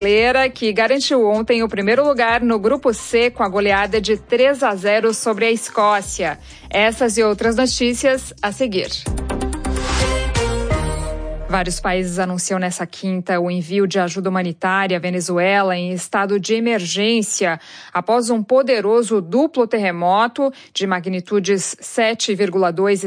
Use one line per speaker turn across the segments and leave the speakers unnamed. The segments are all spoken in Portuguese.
Que garantiu ontem o primeiro lugar no Grupo C com a goleada de 3-0 sobre a Escócia. Essas e outras notícias a seguir. Vários países anunciam nessa quinta o envio de ajuda humanitária à Venezuela em estado de emergência após um poderoso duplo terremoto de magnitudes 7,2 e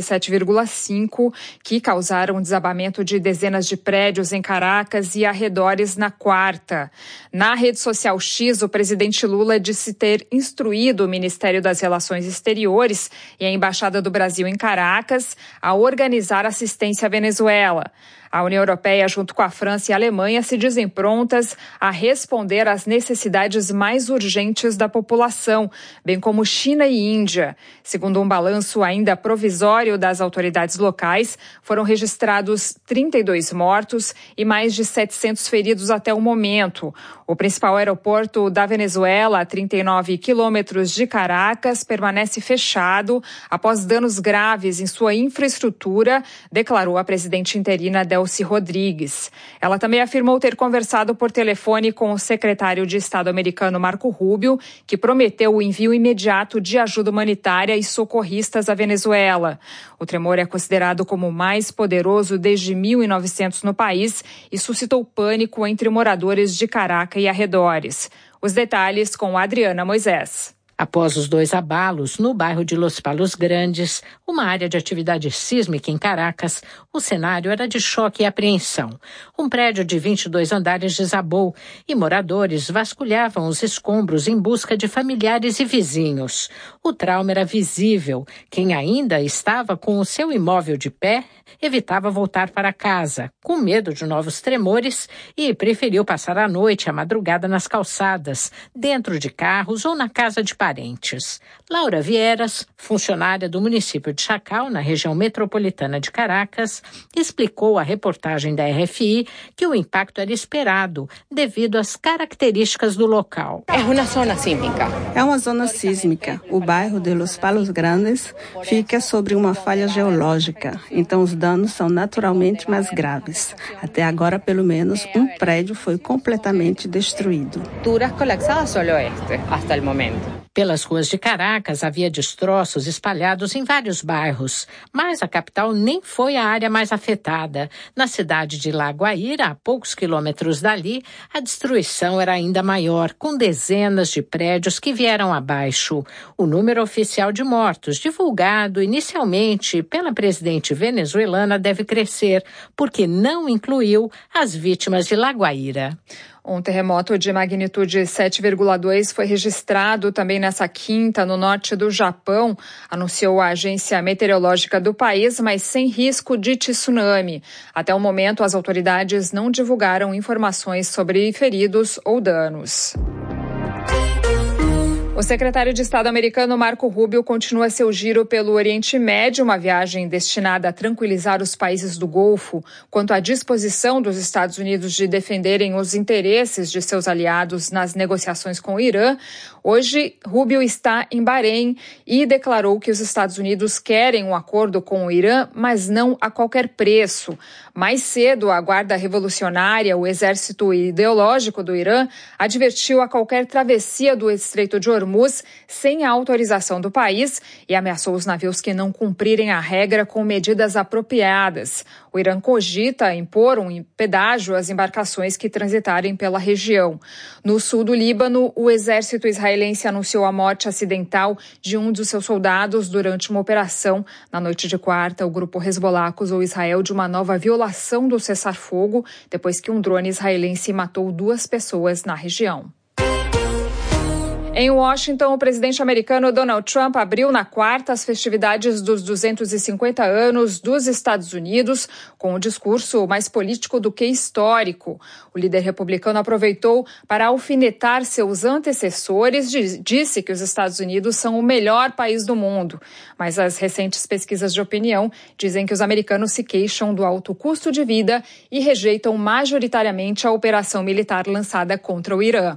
7,5 que causaram desabamento de dezenas de prédios em Caracas e arredores na quarta. Na rede social X, o presidente Lula disse ter instruído o Ministério das Relações Exteriores e a Embaixada do Brasil em Caracas a organizar assistência à Venezuela. A União Europeia, junto com a França e a Alemanha, se dizem prontas a responder às necessidades mais urgentes da população, bem como China e Índia. Segundo um balanço ainda provisório das autoridades locais, foram registrados 32 mortos e mais de 700 feridos até o momento. O principal aeroporto da Venezuela, a 39 quilômetros de Caracas, permanece fechado após danos graves em sua infraestrutura, declarou a presidente interina Delcy Rodrigues. Ela também afirmou ter conversado por telefone com o secretário de Estado americano Marco Rubio, que prometeu o envio imediato de ajuda humanitária e socorristas à Venezuela. O tremor é considerado como o mais poderoso desde 1900 no país e suscitou pânico entre moradores de Caracas e arredores. Os detalhes com Adriana Moisés.
Após os dois abalos no bairro de Los Palos Grandes, uma área de atividade sísmica em Caracas, o cenário era de choque e apreensão. Um prédio de 22 andares desabou e moradores vasculhavam os escombros em busca de familiares e vizinhos. O trauma era visível. Quem ainda estava com o seu imóvel de pé evitava voltar para casa, com medo de novos tremores, e preferiu passar a noite e a madrugada nas calçadas, dentro de carros ou na casa de parentes. Laura Vieras, funcionária do município de Chacal, na região metropolitana de Caracas, explicou à reportagem da RFI que o impacto era esperado devido às características do local.
É uma zona sísmica.
É uma zona sísmica. O bairro de Los Palos Grandes fica sobre uma falha geológica, então os danos são naturalmente mais graves. Até agora, pelo menos, um prédio foi completamente destruído.
Estruturas colapsadas solo este, hasta el momento.
Pelas ruas de Caracas havia destroços espalhados em vários bairros, mas a capital nem foi a área mais afetada. Na cidade de La Guaira, a poucos quilômetros dali, a destruição era ainda maior, com dezenas de prédios que vieram abaixo. O número oficial de mortos, divulgado inicialmente pela presidente venezuelana, deve crescer, porque não incluiu as vítimas de La Guaira.
Um terremoto de magnitude 7,2 foi registrado também nessa quinta no norte do Japão, anunciou a agência meteorológica do país, mas sem risco de tsunami. Até o momento, as autoridades não divulgaram informações sobre feridos ou danos. O secretário de Estado americano Marco Rubio continua seu giro pelo Oriente Médio, uma viagem destinada a tranquilizar os países do Golfo quanto à disposição dos Estados Unidos de defenderem os interesses de seus aliados nas negociações com o Irã. Hoje, Rubio está em Bahrein e declarou que os Estados Unidos querem um acordo com o Irã, mas não a qualquer preço. Mais cedo, a Guarda Revolucionária, o exército ideológico do Irã, advertiu a qualquer travessia do Estreito de Hormuz sem a autorização do país e ameaçou os navios que não cumprirem a regra com medidas apropriadas. O Irã cogita impor um pedágio às embarcações que transitarem pela região. No sul do Líbano, o exército israelense anunciou a morte acidental de um dos seus soldados durante uma operação. Na noite de quarta, o grupo Hezbollah acusou Israel de uma nova violação do cessar-fogo, depois que um drone israelense matou 2 pessoas na região. Em Washington, o presidente americano Donald Trump abriu na quarta as festividades dos 250 anos dos Estados Unidos com um discurso mais político do que histórico. O líder republicano aproveitou para alfinetar seus antecessores, disse que os Estados Unidos são o melhor país do mundo. Mas as recentes pesquisas de opinião dizem que os americanos se queixam do alto custo de vida e rejeitam majoritariamente a operação militar lançada contra o Irã.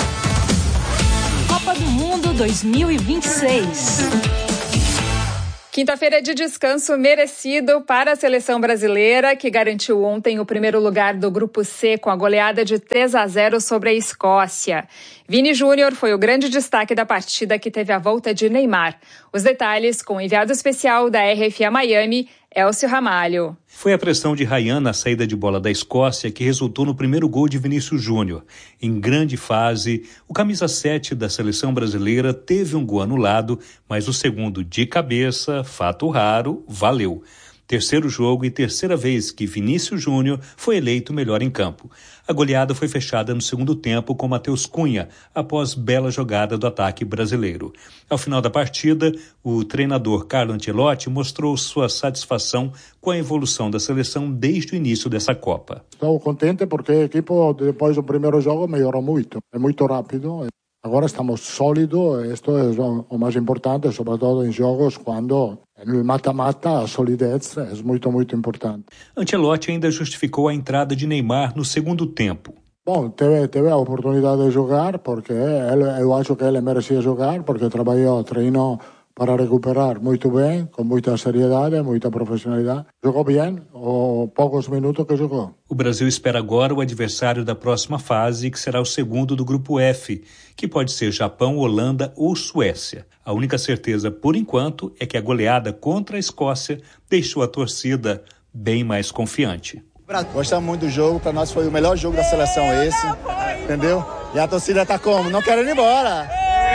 Copa do Mundo 2026. Quinta-feira de descanso merecido para a seleção brasileira, que garantiu ontem o primeiro lugar do Grupo C com a goleada de 3-0 sobre a Escócia. Vini Júnior foi o grande destaque da partida, que teve a volta de Neymar. Os detalhes com o enviado especial da RFA Miami, Elcio Ramalho.
Foi a pressão de Ryan na saída de bola da Escócia que resultou no primeiro gol de Vinícius Júnior. Em grande fase, o camisa 7 da seleção brasileira teve um gol anulado, mas o segundo de cabeça, fato raro, valeu. Terceiro jogo e terceira vez que Vinícius Júnior foi eleito melhor em campo. A goleada foi fechada no segundo tempo com Matheus Cunha, após bela jogada do ataque brasileiro. Ao final da partida, o treinador Carlo Ancelotti mostrou sua satisfação com a evolução da seleção desde o início dessa Copa.
Estou contente porque a equipe, depois do primeiro jogo, melhorou muito. É muito rápido. Agora estamos sólidos, isto é o mais importante, sobretudo em jogos quando no mata-mata a solidez é muito, muito importante.
Ancelotti ainda justificou a entrada de Neymar no segundo tempo.
Bom, teve a oportunidade de jogar, porque eu acho que ele merecia jogar, porque treinou para recuperar muito bem, com muita seriedade, muita profissionalidade. Jogou bem, os poucos minutos que jogou.
O Brasil espera agora o adversário da próxima fase, que será o segundo do Grupo F, que pode ser Japão, Holanda ou Suécia. A única certeza, por enquanto, é que a goleada contra a Escócia deixou a torcida bem mais confiante.
Gostamos muito do jogo, para nós foi o melhor jogo da seleção esse, entendeu? E a torcida tá como? Não querendo ir embora.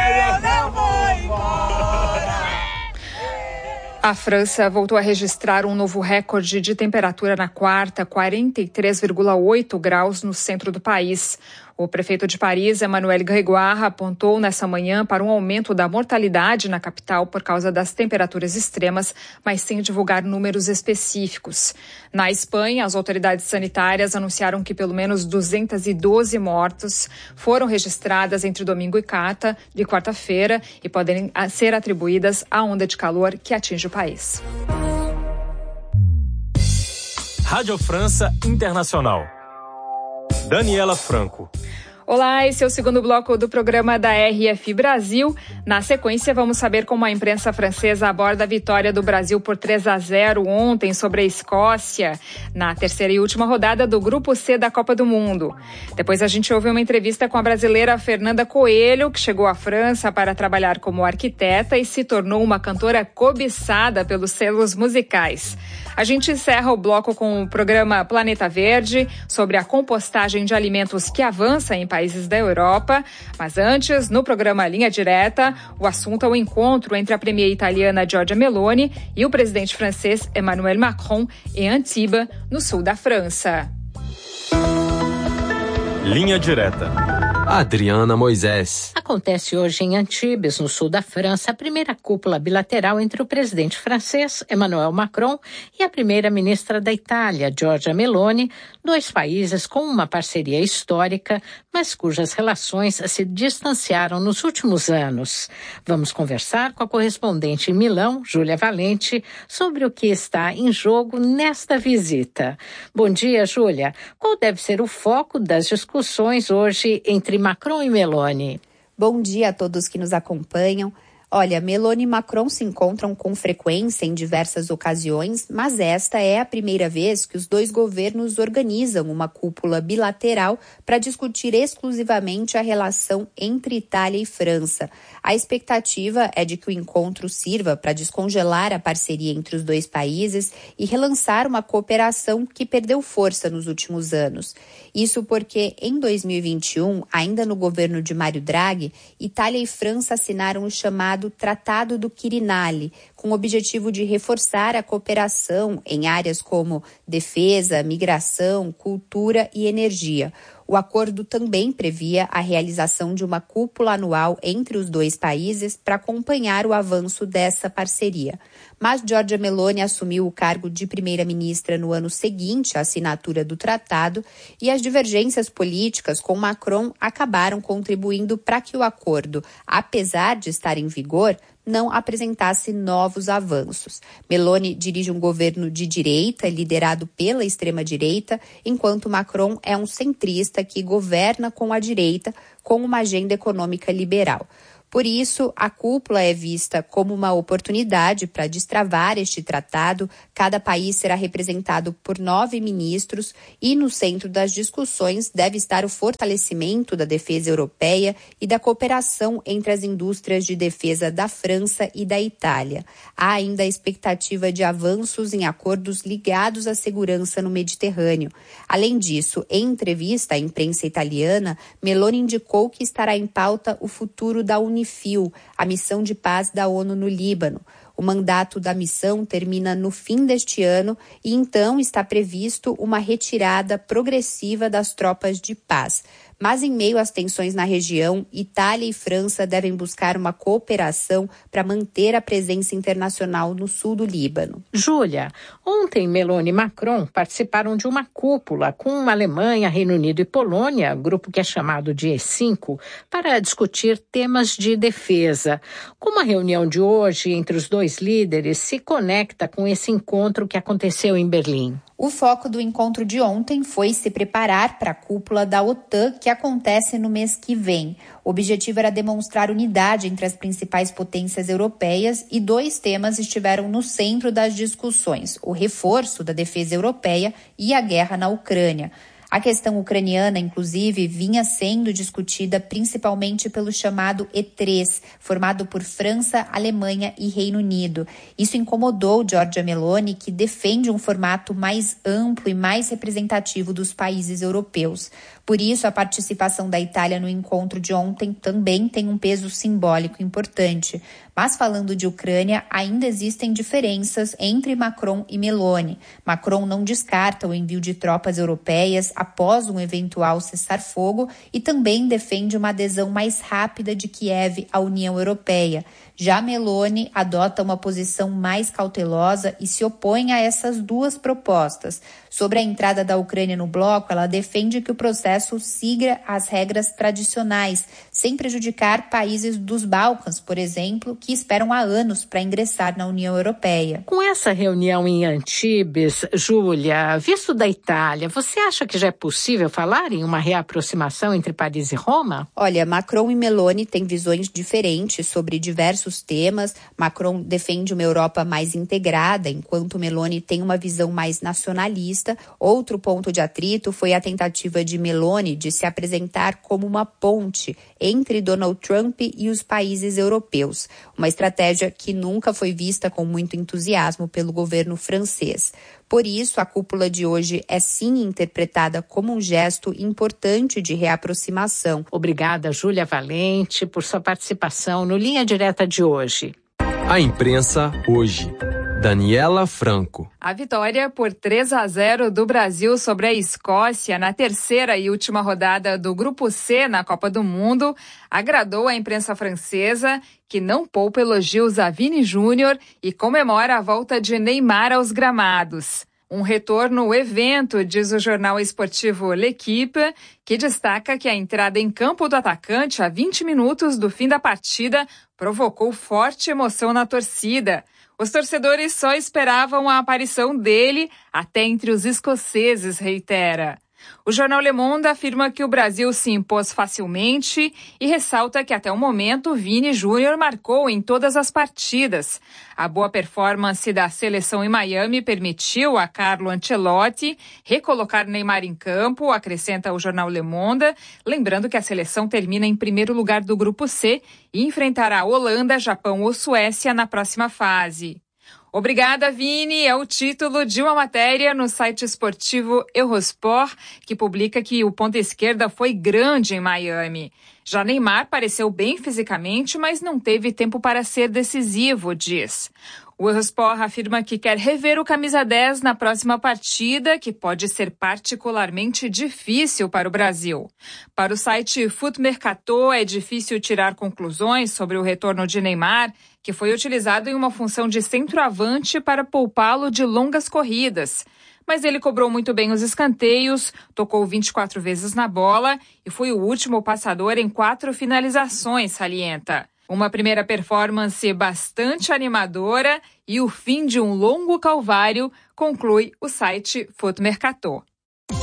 A França voltou a registrar um novo recorde de temperatura na quarta, 43,8 graus no centro do país. O prefeito de Paris, Emmanuel Grégoire, apontou nessa manhã para um aumento da mortalidade na capital por causa das temperaturas extremas, mas sem divulgar números específicos. Na Espanha, as autoridades sanitárias anunciaram que pelo menos 212 mortos foram registradas entre domingo e quarta-feira e podem ser atribuídas à onda de calor que atinge o país.
Rádio França Internacional. Daniela Franco.
Olá, esse é o segundo bloco do programa da RFI Brasil. Na sequência, vamos saber como a imprensa francesa aborda a vitória do Brasil por 3-0 ontem sobre a Escócia, na terceira e última rodada do Grupo C da Copa do Mundo. Depois a gente ouve uma entrevista com a brasileira Fernanda Coelho, que chegou à França para trabalhar como arquiteta e se tornou uma cantora cobiçada pelos selos musicais. A gente encerra o bloco com o programa Planeta Verde, sobre a compostagem de alimentos que avança em países da Europa. Mas antes, no programa Linha Direta, o assunto é o encontro entre a premier italiana Giorgia Meloni e o presidente francês Emmanuel Macron em Antibes, no sul da França.
Linha Direta. Adriana Moisés.
Acontece hoje em Antibes, no sul da França, a primeira cúpula bilateral entre o presidente francês, Emmanuel Macron, e a primeira-ministra da Itália, Giorgia Meloni, dois países com uma parceria histórica, mas cujas relações se distanciaram nos últimos anos. Vamos conversar com a correspondente em Milão, Júlia Valente, sobre o que está em jogo nesta visita. Bom dia, Júlia. Qual deve ser o foco das discussões hoje entre Macron e Meloni?
Bom dia a todos que nos acompanham. Olha, Meloni e Macron se encontram com frequência em diversas ocasiões, mas esta é a primeira vez que os dois governos organizam uma cúpula bilateral para discutir exclusivamente a relação entre Itália e França. A expectativa é de que o encontro sirva para descongelar a parceria entre os dois países e relançar uma cooperação que perdeu força nos últimos anos. Isso porque, em 2021, ainda no governo de Mário Draghi, Itália e França assinaram o chamado Tratado do Quirinale, com o objetivo de reforçar a cooperação em áreas como defesa, migração, cultura e energia. O acordo também previa a realização de uma cúpula anual entre os dois países para acompanhar o avanço dessa parceria. Mas Giorgia Meloni assumiu o cargo de primeira-ministra no ano seguinte à assinatura do tratado e as divergências políticas com Macron acabaram contribuindo para que o acordo, apesar de estar em vigor, não apresentasse novos avanços. Meloni dirige um governo de direita, liderado pela extrema-direita, enquanto Macron é um centrista que governa com a direita, com uma agenda econômica liberal. Por isso, a cúpula é vista como uma oportunidade para destravar este tratado. Cada país será representado por 9 ministros e no centro das discussões deve estar o fortalecimento da defesa europeia e da cooperação entre as indústrias de defesa da França e da Itália. Há ainda a expectativa de avanços em acordos ligados à segurança no Mediterrâneo. Além disso, em entrevista à imprensa italiana, Meloni indicou que estará em pauta o futuro da UNIFIL, a missão de paz da ONU no Líbano. O mandato da missão termina no fim deste ano e então está previsto uma retirada progressiva das tropas de paz. Mas em meio às tensões na região, Itália e França devem buscar uma cooperação para manter a presença internacional no sul do Líbano.
Júlia, ontem Meloni e Macron participaram de uma cúpula com Alemanha, Reino Unido e Polônia, grupo que é chamado de E5, para discutir temas de defesa. Como a reunião de hoje entre os dois líderes se conecta com esse encontro que aconteceu em Berlim?
O foco do encontro de ontem foi se preparar para a cúpula da OTAN, que acontece no mês que vem. O objetivo era demonstrar unidade entre as principais potências europeias e 2 temas estiveram no centro das discussões: o reforço da defesa europeia e a guerra na Ucrânia. A questão ucraniana, inclusive, vinha sendo discutida principalmente pelo chamado E3, formado por França, Alemanha e Reino Unido. Isso incomodou Giorgia Meloni, que defende um formato mais amplo e mais representativo dos países europeus. Por isso, a participação da Itália no encontro de ontem também tem um peso simbólico importante. Mas falando de Ucrânia, ainda existem diferenças entre Macron e Meloni. Macron não descarta o envio de tropas europeias após um eventual cessar-fogo e também defende uma adesão mais rápida de Kiev à União Europeia. Já Meloni adota uma posição mais cautelosa e se opõe a essas 2 propostas. Sobre a entrada da Ucrânia no bloco, ela defende que o processo siga as regras tradicionais, sem prejudicar países dos Balcãs, por exemplo, que esperam há anos para ingressar na União Europeia.
Com essa reunião em Antibes, Júlia, visto da Itália, você acha que já é possível falar em uma reaproximação entre Paris e Roma?
Olha, Macron e Meloni têm visões diferentes sobre diversos temas. Macron defende uma Europa mais integrada, enquanto Meloni tem uma visão mais nacionalista. Outro ponto de atrito foi a tentativa de Meloni de se apresentar como uma ponte entre Donald Trump e os países europeus, uma estratégia que nunca foi vista com muito entusiasmo pelo governo francês. Por isso, a cúpula de hoje é sim interpretada como um gesto importante de reaproximação.
Obrigada, Júlia Valente, por sua participação no Linha Direta de hoje.
A imprensa hoje. Daniela Franco.
A vitória por 3-0 do Brasil sobre a Escócia na terceira e última rodada do Grupo C na Copa do Mundo agradou a imprensa francesa, que não poupa elogios a Vini Júnior e comemora a volta de Neymar aos gramados. Um retorno evento, diz o jornal esportivo L'Équipe, que destaca que a entrada em campo do atacante a 20 minutos do fim da partida provocou forte emoção na torcida. Os torcedores só esperavam a aparição dele até entre os escoceses, reitera. O jornal Le Monde afirma que o Brasil se impôs facilmente e ressalta que até o momento Vini Júnior marcou em todas as partidas. A boa performance da seleção em Miami permitiu a Carlo Ancelotti recolocar Neymar em campo, acrescenta o jornal Le Monde, lembrando que a seleção termina em primeiro lugar do Grupo C e enfrentará Holanda, Japão ou Suécia na próxima fase. Obrigada, Vini, é o título de uma matéria no site esportivo Eurosport, que publica que o ponta esquerda foi grande em Miami. Já Neymar pareceu bem fisicamente, mas não teve tempo para ser decisivo, diz. O Eurosport afirma que quer rever o camisa 10 na próxima partida, que pode ser particularmente difícil para o Brasil. Para o site Foot Mercato, é difícil tirar conclusões sobre o retorno de Neymar, que foi utilizado em uma função de centroavante para poupá-lo de longas corridas. Mas ele cobrou muito bem os escanteios, tocou 24 vezes na bola e foi o último passador em 4 finalizações, salienta. Uma primeira performance bastante animadora e o fim de um longo calvário, conclui o site Foot Mercato.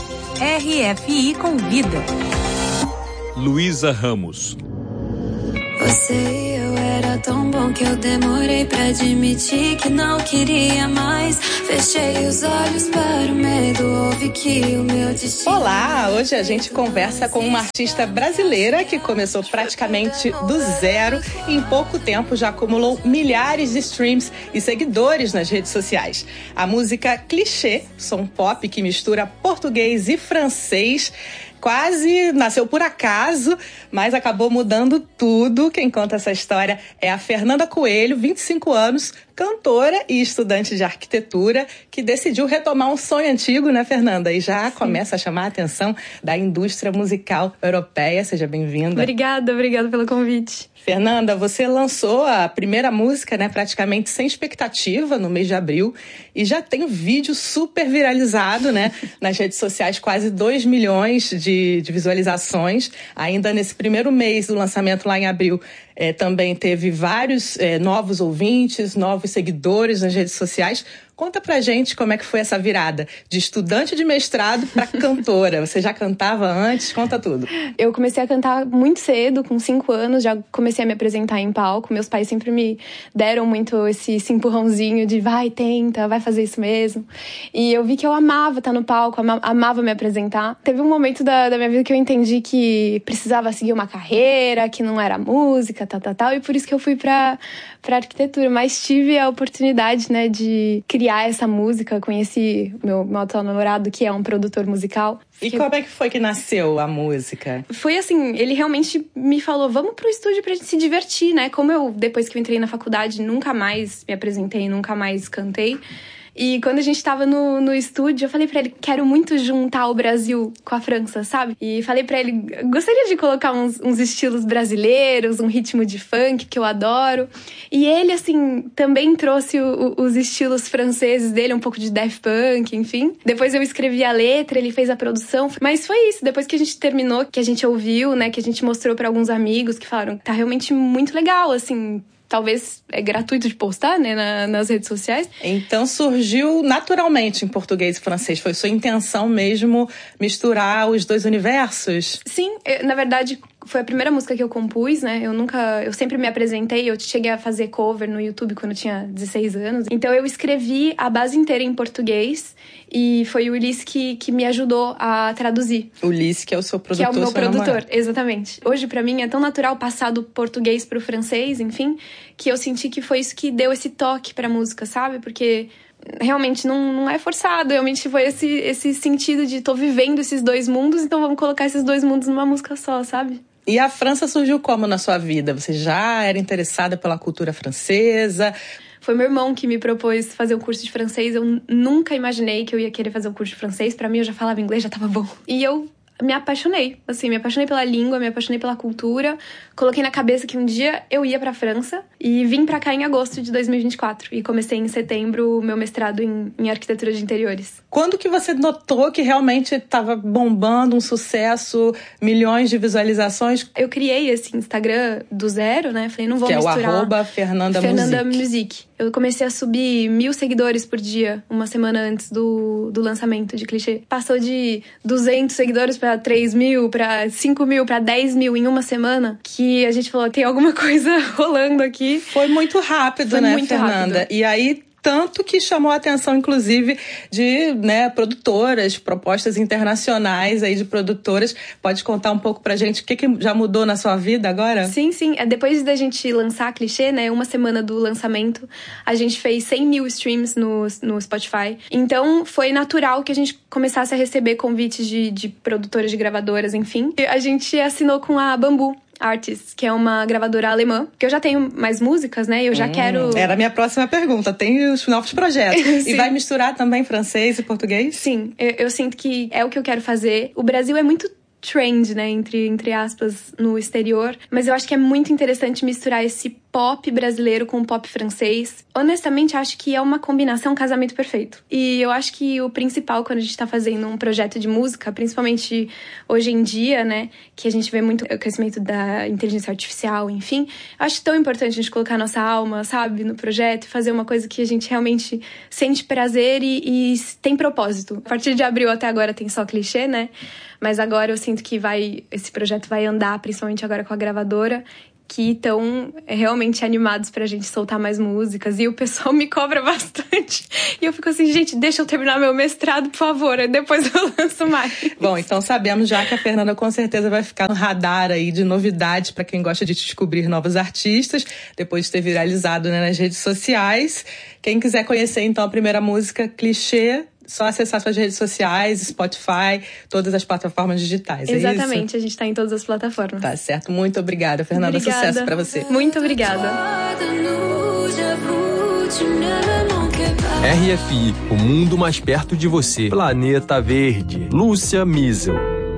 RFI Convida.
Luísa Ramos.
Você e eu era tão bom que eu demorei pra admitir que não queria mais. Fechei os olhos para o medo, ouvi que o meu destino...
Olá, hoje a gente conversa com uma artista brasileira que começou praticamente do zero e em pouco tempo já acumulou milhares de streams e seguidores nas redes sociais. A música Clichê, som pop que mistura português e francês, quase nasceu por acaso, mas acabou mudando tudo. Quem conta essa história é a Fernanda Coelho, 25 anos, cantora e estudante de arquitetura, que decidiu retomar um sonho antigo, né, Fernanda? E já começa a chamar a atenção da indústria musical europeia. Seja bem-vinda.
Obrigada pelo convite.
Fernanda, você lançou a primeira música, né, praticamente sem expectativa, no mês de abril, e já tem um vídeo super viralizado, né, nas redes sociais, quase 2 milhões de visualizações. Ainda nesse primeiro mês do lançamento, lá em abril, também teve vários novos ouvintes, novos seguidores nas redes sociais. Conta pra gente como é que foi essa virada de estudante de mestrado pra cantora. Você já cantava antes? Conta tudo.
Eu comecei a cantar muito cedo, com 5 anos, já comecei a me apresentar em palco. Meus pais sempre me deram muito esse empurrãozinho de vai, tenta, vai fazer isso mesmo. E eu vi que eu amava estar no palco, amava me apresentar. Teve um momento da minha vida que eu entendi que precisava seguir uma carreira, que não era música, tal, e por isso que eu fui pra arquitetura. Mas tive a oportunidade, né, de criar essa música, conheci meu atual namorado, que é um produtor musical.
E como é que foi que nasceu a música?
Foi assim, ele realmente me falou, vamos pro estúdio pra gente se divertir, né? Como eu, depois que eu entrei na faculdade, nunca mais me apresentei, nunca mais cantei. E quando a gente tava no estúdio, eu falei pra ele, quero muito juntar o Brasil com a França, sabe? E falei pra ele, gostaria de colocar uns estilos brasileiros, um ritmo de funk que eu adoro. E ele, assim, também trouxe os estilos franceses dele, um pouco de Daft Punk, enfim. Depois eu escrevi a letra, ele fez a produção. Mas foi isso, depois que a gente terminou, que a gente ouviu, né, que a gente mostrou pra alguns amigos que falaram que tá realmente muito legal, assim... Talvez é gratuito de postar, né, nas redes sociais.
Então surgiu naturalmente em português e francês. Foi sua intenção mesmo misturar os dois universos?
Sim, na verdade... Foi a primeira música que eu compus, né? Eu sempre me apresentei, eu cheguei a fazer cover no YouTube quando eu tinha 16 anos. Então eu escrevi a base inteira em português e foi o Ulisses que me ajudou a traduzir.
O Ulisses, que é o seu produtor.
Que é o meu produtor, exatamente. Hoje, pra mim, é tão natural passar do português pro francês, enfim, que eu senti que foi isso que deu esse toque pra música, sabe? Porque... realmente não é forçado, realmente foi esse sentido de tô vivendo esses dois mundos, então vamos colocar esses dois mundos numa música só, sabe?
E a França surgiu como na sua vida? Você já era interessada pela cultura francesa?
Foi meu irmão que me propôs fazer um curso de francês, eu nunca imaginei que eu ia querer fazer um curso de francês, pra mim eu já falava inglês, já tava bom. E eu me apaixonei, assim, me apaixonei pela língua, me apaixonei pela cultura. Coloquei na cabeça que um dia eu ia pra França e vim pra cá em agosto de 2024. E comecei em setembro o meu mestrado em arquitetura de interiores.
Quando que você notou que realmente estava bombando, um sucesso, milhões de visualizações?
Eu criei esse Instagram do zero, né? Falei, não vou misturar.
Que é o @Fernanda
Music. Eu comecei a subir 1.000 seguidores por dia, uma semana antes do lançamento de Clichê. Passou de 200 seguidores pra 3.000, pra 5.000, pra 10.000 em uma semana, que a gente falou, tem alguma coisa rolando aqui.
Foi muito rápido,
Foi
né,
muito
Fernanda?
Rápido.
E aí... tanto que chamou a atenção, inclusive, de, né, produtoras, propostas internacionais aí de produtoras. Pode contar um pouco pra gente o que já mudou na sua vida agora?
Sim. Depois da gente lançar Clichê, né, uma semana do lançamento, a gente fez 100.000 streams no Spotify. Então, foi natural que a gente começasse a receber convites de produtoras, de gravadoras, enfim. E a gente assinou com a Bamboo Artists, que é uma gravadora alemã, que eu já tenho mais músicas, né? Eu já quero...
Era a minha próxima pergunta. Tem os novos projetos. E vai misturar também francês e português?
Sim, eu sinto que é o que eu quero fazer. O Brasil é muito trend, né? Entre aspas, no exterior. Mas eu acho que é muito interessante misturar esse pop brasileiro com pop francês. Honestamente, acho que é uma combinação, um casamento perfeito. E eu acho que o principal quando a gente tá fazendo um projeto de música, principalmente hoje em dia, né, que a gente vê muito o crescimento da inteligência artificial, enfim, acho tão importante a gente colocar nossa alma, sabe, no projeto, fazer uma coisa que a gente realmente sente prazer e tem propósito. A partir de abril até agora tem só Clichê, né? Mas agora eu sinto que esse projeto vai andar, principalmente agora com a gravadora, que estão realmente animados pra gente soltar mais músicas. E o pessoal me cobra bastante. E eu fico assim, gente, deixa eu terminar meu mestrado, por favor. Aí depois eu lanço mais.
Bom, então sabemos já que a Fernanda com certeza vai ficar no radar aí de novidades para quem gosta de descobrir novos artistas, depois de ter viralizado, né, nas redes sociais. Quem quiser conhecer, então, a primeira música, Clichê, só acessar suas redes sociais, Spotify, todas as plataformas digitais.
Exatamente,
é isso?
A gente está em todas as plataformas.
Tá certo, muito obrigada, Fernanda.
Obrigada.
Sucesso para você.
Muito obrigada.
RFI, o mundo mais perto de você. Planeta Verde. Lúcia Miesel.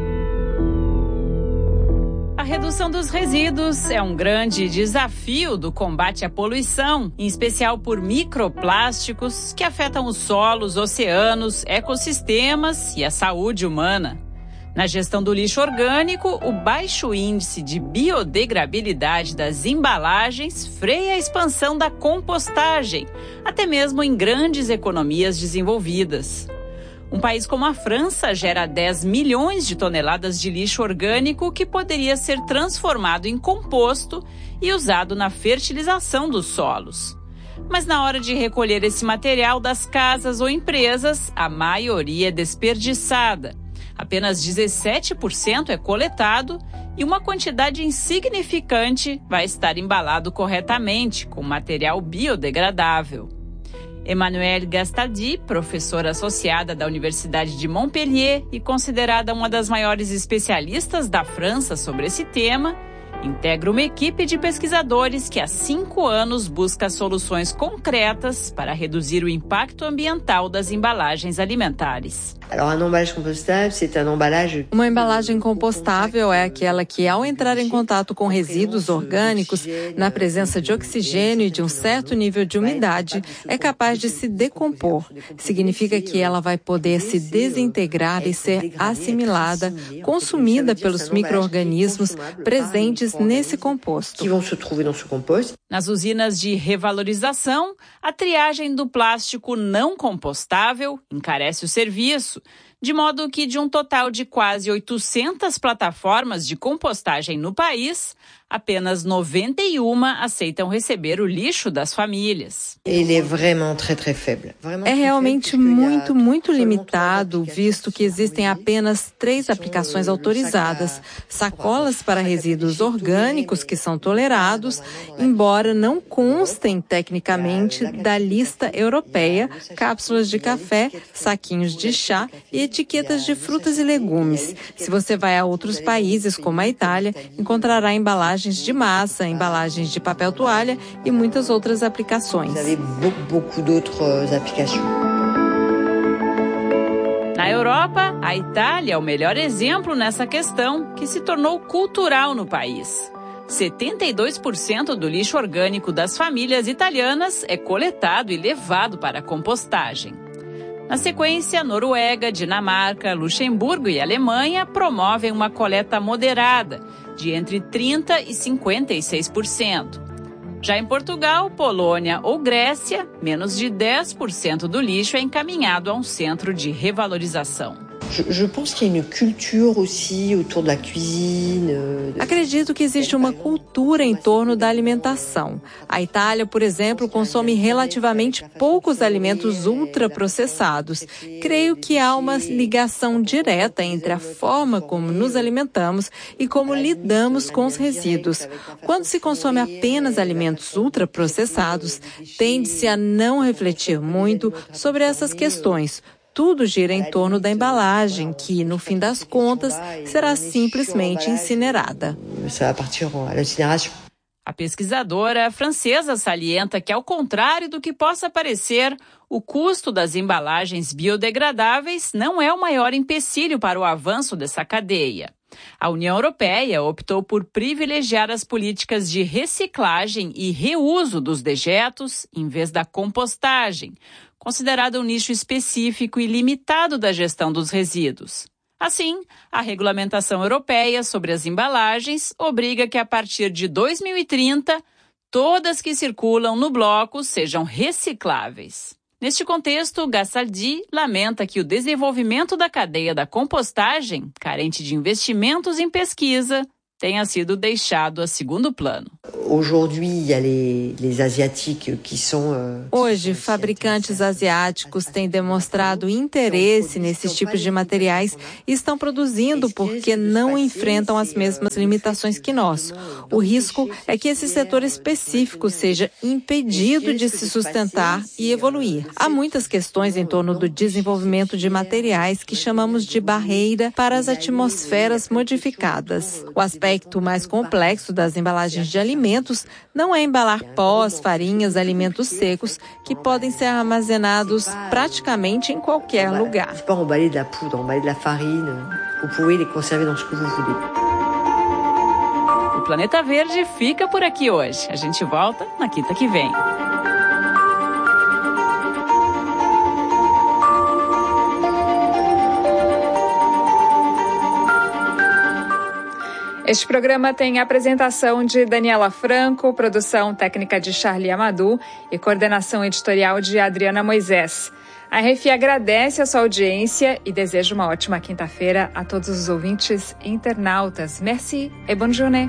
A redução dos resíduos é um grande desafio do combate à poluição, em especial por microplásticos que afetam os solos, oceanos, ecossistemas e a saúde humana. Na gestão do lixo orgânico, o baixo índice de biodegradabilidade das embalagens freia a expansão da compostagem, até mesmo em grandes economias desenvolvidas. Um país como a França gera 10 milhões de toneladas de lixo orgânico que poderia ser transformado em composto e usado na fertilização dos solos. Mas na hora de recolher esse material das casas ou empresas, a maioria é desperdiçada. Apenas 17% é coletado e uma quantidade insignificante vai estar embalado corretamente com material biodegradável. Emmanuelle Gastaldi, professora associada da Universidade de Montpellier e considerada uma das maiores especialistas da França sobre esse tema, integra uma equipe de pesquisadores que há 5 anos busca soluções concretas para reduzir o impacto ambiental das embalagens alimentares.
Uma embalagem compostável é aquela que, ao entrar em contato com resíduos orgânicos, na presença de oxigênio e de um certo nível de umidade, é capaz de se decompor. Significa que ela vai poder se desintegrar e ser assimilada, consumida pelos micro-organismos presentes nesse composto.
Nas usinas de revalorização, a triagem do plástico não compostável encarece o serviço, de modo que de um total de quase 800 plataformas de compostagem no país, apenas 91 aceitam receber o lixo das famílias.
É realmente muito limitado, visto que existem apenas 3 aplicações autorizadas. Sacolas para resíduos orgânicos que são tolerados, embora não constem tecnicamente da lista europeia, cápsulas de café, saquinhos de chá e etiquetas de frutas e legumes. Se você vai a outros países, como a Itália, encontrará embalagens de massa, embalagens de papel toalha e muitas outras aplicações.
Na Europa, a Itália é o melhor exemplo nessa questão, que se tornou cultural no país. 72% do lixo orgânico das famílias italianas é coletado e levado para a compostagem. Na sequência, Noruega, Dinamarca, Luxemburgo e Alemanha promovem uma coleta moderada, de entre 30% e 56%. Já em Portugal, Polônia ou Grécia, menos de 10% do lixo é encaminhado a um centro de revalorização.
Acredito que existe uma cultura em torno da alimentação. A Itália, por exemplo, consome relativamente poucos alimentos ultraprocessados. Creio que há uma ligação direta entre a forma como nos alimentamos e como lidamos com os resíduos. Quando se consome apenas alimentos ultraprocessados, tende-se a não refletir muito sobre essas questões. Tudo gira em torno da embalagem, que, no fim das contas, será simplesmente incinerada.
A pesquisadora francesa salienta que, ao contrário do que possa parecer, o custo das embalagens biodegradáveis não é o maior empecilho para o avanço dessa cadeia. A União Europeia optou por privilegiar as políticas de reciclagem e reuso dos dejetos em vez da compostagem, considerado um nicho específico e limitado da gestão dos resíduos. Assim, a regulamentação europeia sobre as embalagens obriga que, a partir de 2030, todas que circulam no bloco sejam recicláveis. Neste contexto, Gastaldi lamenta que o desenvolvimento da cadeia da compostagem, carente de investimentos em pesquisa, tenha sido deixado a segundo plano.
Hoje, fabricantes asiáticos têm demonstrado interesse nesses tipos de materiais e estão produzindo porque não enfrentam as mesmas limitações que nós. O risco é que esse setor específico seja impedido de se sustentar e evoluir. Há muitas questões em torno do desenvolvimento de materiais que chamamos de barreira para as atmosferas modificadas. O aspecto mais complexo das embalagens de alimentos não é embalar pós, farinhas, alimentos secos que podem ser armazenados praticamente em qualquer lugar.
O Planeta Verde fica por aqui hoje. A gente volta na quinta que vem.
Este programa tem a apresentação de Daniela Franco, produção técnica de Charlie Amadou e coordenação editorial de Adriana Moisés. A RFI agradece a sua audiência e deseja uma ótima quinta-feira a todos os ouvintes e internautas. Merci et bonne journée.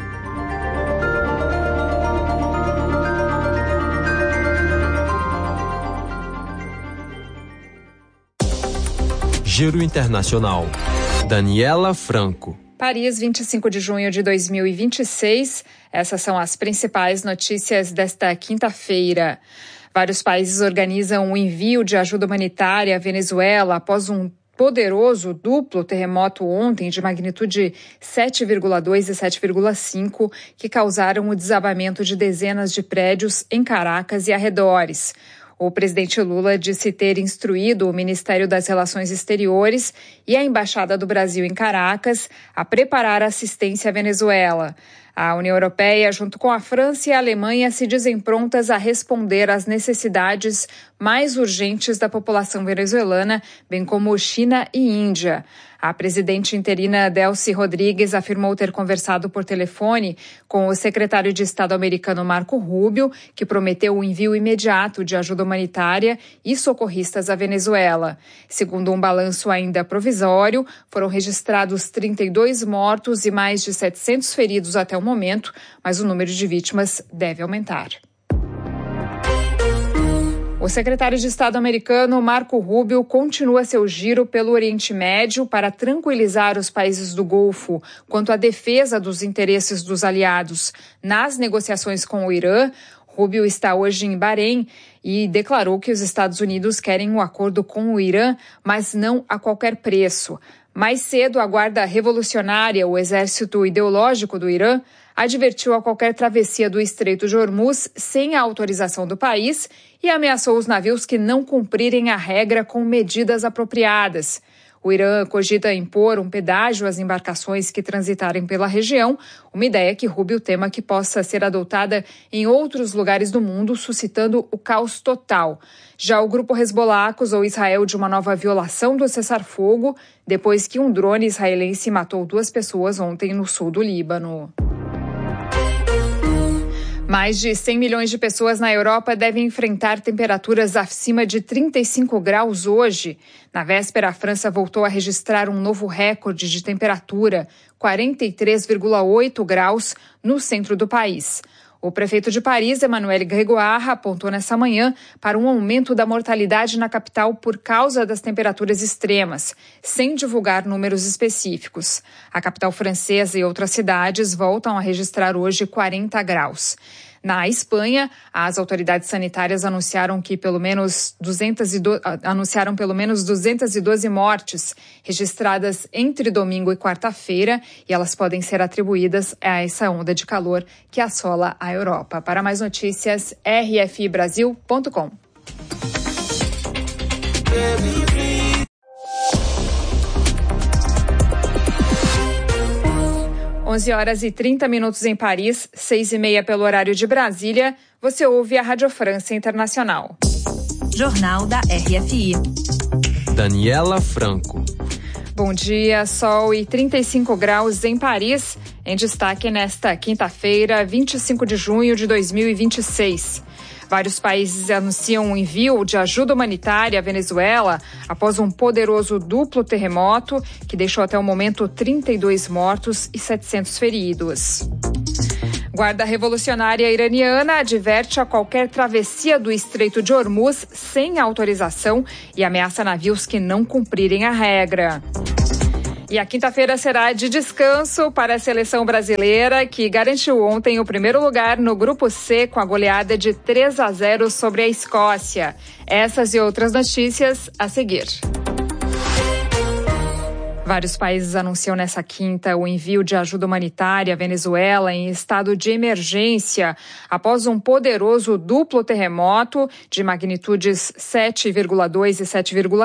Giro Internacional. Daniela Franco.
Paris, 25 de junho de 2026. Essas são as principais notícias desta quinta-feira. Vários países organizam o envio de ajuda humanitária à Venezuela após um poderoso duplo terremoto ontem de magnitude 7,2 e 7,5 que causaram o desabamento de dezenas de prédios em Caracas e arredores. O presidente Lula disse ter instruído o Ministério das Relações Exteriores e a Embaixada do Brasil em Caracas a preparar assistência à Venezuela. A União Europeia, junto com a França e a Alemanha, se dizem prontas a responder às necessidades mais urgentes da população venezuelana, bem como China e Índia. A presidente interina Delcy Rodrigues afirmou ter conversado por telefone com o secretário de Estado americano Marco Rubio, que prometeu o envio imediato de ajuda humanitária e socorristas à Venezuela. Segundo um balanço ainda provisório, foram registrados 32 mortos e mais de 700 feridos até o momento, mas o número de vítimas deve aumentar. O secretário de Estado americano Marco Rubio continua seu giro pelo Oriente Médio para tranquilizar os países do Golfo quanto à defesa dos interesses dos aliados nas negociações com o Irã. Rubio está hoje em Bahrein e declarou que os Estados Unidos querem um acordo com o Irã, mas não a qualquer preço. Mais cedo, a Guarda Revolucionária, o exército ideológico do Irã, advertiu a qualquer travessia do Estreito de Hormuz sem a autorização do país e ameaçou os navios que não cumprirem a regra com medidas apropriadas. O Irã cogita impor um pedágio às embarcações que transitarem pela região, uma ideia que Rubio tema que possa ser adotada em outros lugares do mundo, suscitando o caos total. Já o grupo Hezbollah acusou Israel de uma nova violação do cessar-fogo, depois que um drone israelense matou 2 pessoas ontem no sul do Líbano. Mais de 100 milhões de pessoas na Europa devem enfrentar temperaturas acima de 35 graus hoje. Na véspera, a França voltou a registrar um novo recorde de temperatura, 43,8 graus no centro do país. O prefeito de Paris, Emmanuel Grégoire, apontou nessa manhã para um aumento da mortalidade na capital por causa das temperaturas extremas, sem divulgar números específicos. A capital francesa e outras cidades voltam a registrar hoje 40 graus. Na Espanha, as autoridades sanitárias anunciaram pelo menos 212 mortes registradas entre domingo e quarta-feira, e elas podem ser atribuídas a essa onda de calor que assola a Europa. Para mais notícias, rfibrasil.com. 11h30 em Paris, 6h30 pelo horário de Brasília. Você ouve a Rádio França Internacional.
Jornal da RFI.
Daniela Franco.
Bom dia, sol e 35 graus em Paris. Em destaque nesta quinta-feira, 25 de junho de 2026. Vários países anunciam o envio de ajuda humanitária à Venezuela após um poderoso duplo terremoto que deixou até o momento 32 mortos e 700 feridos. Guarda revolucionária iraniana adverte a qualquer travessia do Estreito de Hormuz sem autorização e ameaça navios que não cumprirem a regra. E a quinta-feira será de descanso para a seleção brasileira, que garantiu ontem o primeiro lugar no Grupo C com a goleada de 3-0 sobre a Escócia. Essas e outras notícias a seguir. Vários países anunciam nessa quinta o envio de ajuda humanitária à Venezuela em estado de emergência após um poderoso duplo terremoto de magnitudes 7,2 e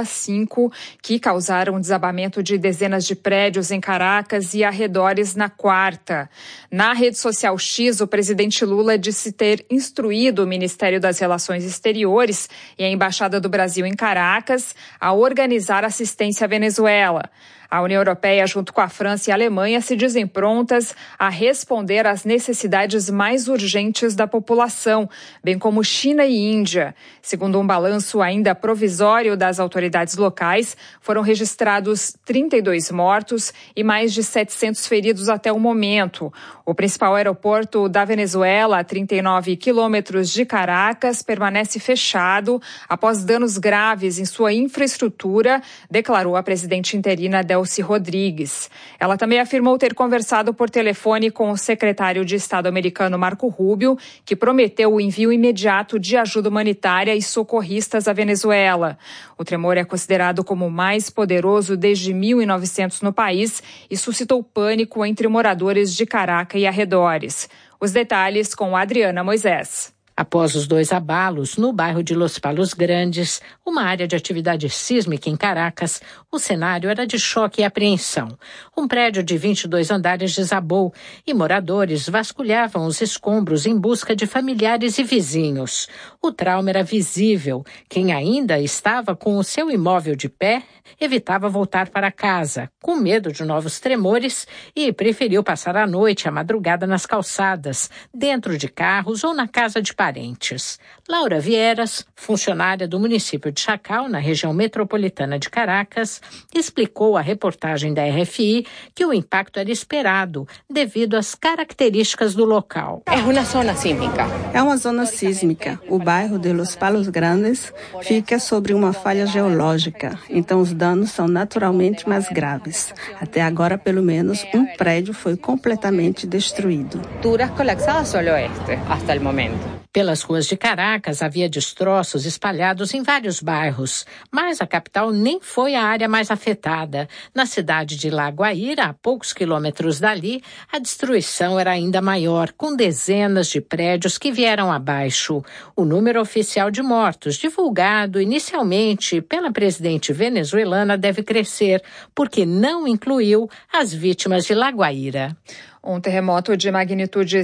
7,5 que causaram o desabamento de dezenas de prédios em Caracas e arredores na quarta. Na rede social X, o presidente Lula disse ter instruído o Ministério das Relações Exteriores e a Embaixada do Brasil em Caracas a organizar assistência à Venezuela. A União Europeia, junto com a França e a Alemanha, se dizem prontas a responder às necessidades mais urgentes da população, bem como China e Índia. Segundo um balanço ainda provisório das autoridades locais, foram registrados 32 mortos e mais de 700 feridos até o momento. O principal aeroporto da Venezuela, a 39 quilômetros de Caracas, permanece fechado após danos graves em sua infraestrutura, declarou a presidente interina Delcy Rodrigues. Ela também afirmou ter conversado por telefone com o secretário de Estado americano Marco Rubio, que prometeu o envio imediato de ajuda humanitária e socorristas à Venezuela. O tremor é considerado como o mais poderoso desde 1900 no país e suscitou pânico entre moradores de Caracas e arredores. Os detalhes com Adriana Moisés.
Após os dois abalos no bairro de Los Palos Grandes, uma área de atividade sísmica em Caracas, o cenário era de choque e apreensão. Um prédio de 22 andares desabou e moradores vasculhavam os escombros em busca de familiares e vizinhos. O trauma era visível. Quem ainda estava com o seu imóvel de pé evitava voltar para casa, com medo de novos tremores, e preferiu passar a noite e a madrugada nas calçadas, dentro de carros ou na casa de parentes. Laura Vieras, funcionária do município de Chacal, na região metropolitana de Caracas, explicou à reportagem da RFI que o impacto era esperado devido às características do local.
É uma zona sísmica.
É uma zona sísmica. O bairro de Los Palos Grandes fica sobre uma falha geológica, então os danos são naturalmente mais graves. Até agora, pelo menos, um prédio foi completamente destruído.
Estruturas colapsadas ao oeste, até o momento.
Pelas ruas de Caracas havia destroços espalhados em vários bairros, mas a capital nem foi a área mais afetada. Na cidade de La Guaira, a poucos quilômetros dali, a destruição era ainda maior, com dezenas de prédios que vieram abaixo. O número oficial de mortos, divulgado inicialmente pela presidente venezuelana, deve crescer, porque não incluiu as vítimas de La Guaira.
Um terremoto de magnitude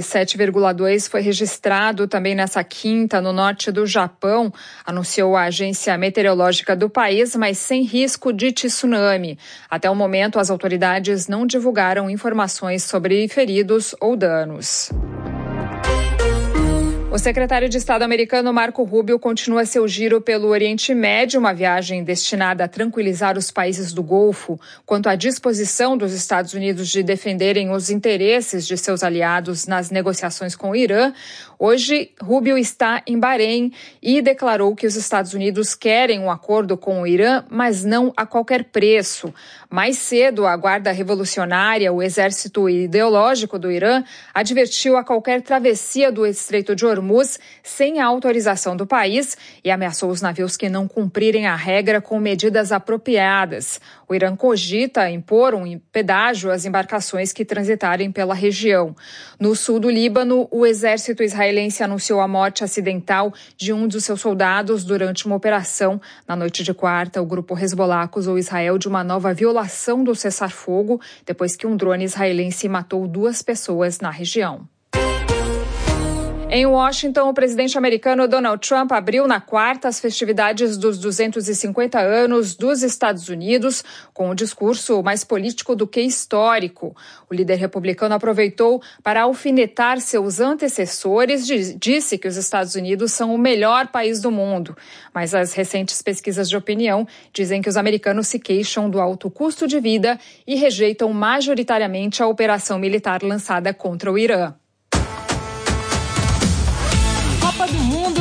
7,2 foi registrado também nessa quinta no norte do Japão, anunciou a agência meteorológica do país, mas sem risco de tsunami. Até o momento, as autoridades não divulgaram informações sobre feridos ou danos. O secretário de Estado americano Marco Rubio continua seu giro pelo Oriente Médio, uma viagem destinada a tranquilizar os países do Golfo quanto à disposição dos Estados Unidos de defenderem os interesses de seus aliados nas negociações com o Irã. Hoje, Rubio está em Bahrein e declarou que os Estados Unidos querem um acordo com o Irã, mas não a qualquer preço. Mais cedo, a Guarda Revolucionária, o exército ideológico do Irã, advertiu a qualquer travessia do Estreito de Hormuz sem a autorização do país e ameaçou os navios que não cumprirem a regra com medidas apropriadas. O Irã cogita impor um pedágio às embarcações que transitarem pela região. No sul do Líbano, o exército israelense anunciou a morte acidental de um dos seus soldados durante uma operação. Na noite de quarta, o grupo Hezbollah acusou Israel de uma nova violação do cessar-fogo, depois que um drone israelense matou 2 pessoas na região. Em Washington, o presidente americano Donald Trump abriu na quarta as festividades dos 250 anos dos Estados Unidos com um discurso mais político do que histórico. O líder republicano aproveitou para alfinetar seus antecessores, disse que os Estados Unidos são o melhor país do mundo. Mas as recentes pesquisas de opinião dizem que os americanos se queixam do alto custo de vida e rejeitam majoritariamente a operação militar lançada contra o Irã.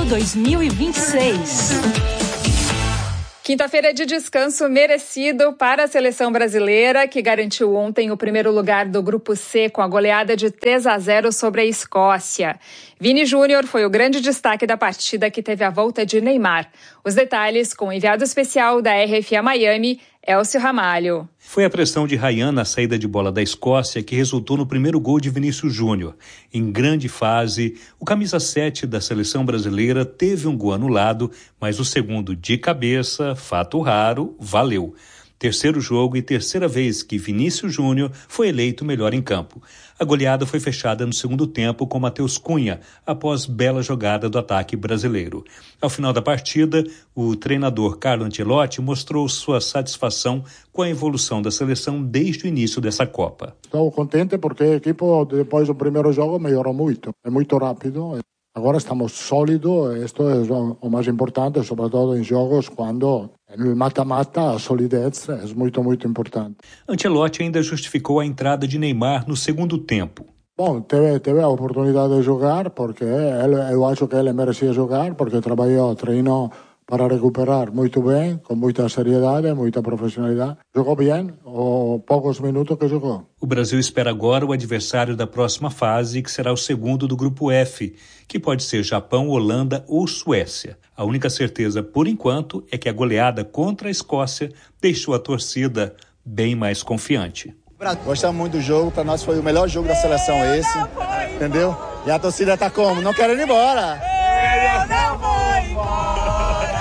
Rio 2026.
Quinta-feira de descanso merecido para a seleção brasileira, que garantiu ontem o primeiro lugar do Grupo C com a goleada de 3-0 sobre a Escócia. Vini Júnior foi o grande destaque da partida, que teve a volta de Neymar. Os detalhes com o enviado especial da RFA Miami, Elcio Ramalho.
Foi a pressão de Ryan na saída de bola da Escócia que resultou no primeiro gol de Vinícius Júnior. Em grande fase, o camisa 7 da seleção brasileira teve um gol anulado, mas o segundo de cabeça, fato raro, valeu. Terceiro jogo e terceira vez que Vinícius Júnior foi eleito melhor em campo. A goleada foi fechada no segundo tempo com Matheus Cunha, após bela jogada do ataque brasileiro. Ao final da partida, o treinador Carlo Ancelotti mostrou sua satisfação com a evolução da seleção desde o início dessa Copa.
Estou contente porque a equipe, depois do primeiro jogo, melhorou muito. É muito rápido. Agora estamos sólidos, isto é o mais importante, sobretudo em jogos quando no mata-mata a solidez é muito, muito importante.
Ancelotti ainda justificou a entrada de Neymar no segundo tempo.
Bom, teve a oportunidade de jogar, porque eu acho que ele merecia jogar, porque treinou para recuperar muito bem, com muita seriedade, muita profissionalidade. Jogou bem, os poucos minutos que jogou.
O Brasil espera agora o adversário da próxima fase, que será o segundo do Grupo F, que pode ser Japão, Holanda ou Suécia. A única certeza, por enquanto, é que a goleada contra a Escócia deixou a torcida bem mais confiante.
Gostamos muito do jogo, para nós foi o melhor jogo da seleção esse, entendeu? E a torcida tá como? Não querendo ir embora. Eu não vou embora.